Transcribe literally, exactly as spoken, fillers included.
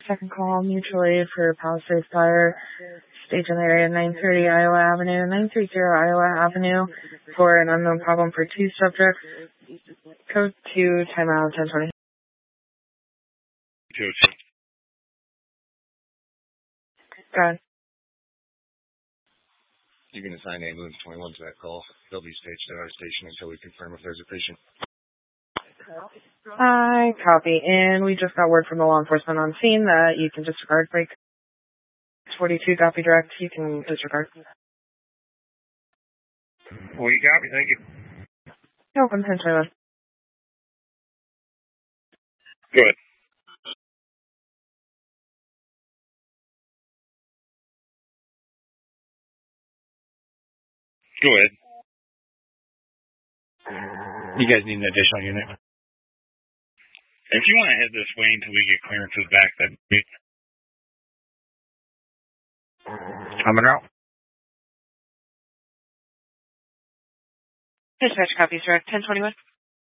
Second call, mutual aid for Palisades Fire, station area nine thirty Iowa Avenue, nine thirty Iowa Avenue, for an unknown problem for two subjects. Code two, timeout, ten twenty. two oh two. Go ahead. You can assign ambulance twenty-one to that call. They'll be staged at our station until we confirm if there's a patient. I copy, and we just got word from the law enforcement on scene that you can disregard break. forty-two, copy direct, you can disregard. Well, you got me, thank you. No, I'm ten twenty-one. Go ahead. Go ahead. You guys need an additional unit? If you want to head this way until we get clearances back, that'd be... I'm en route. Dispatch copies direct, ten twenty-one.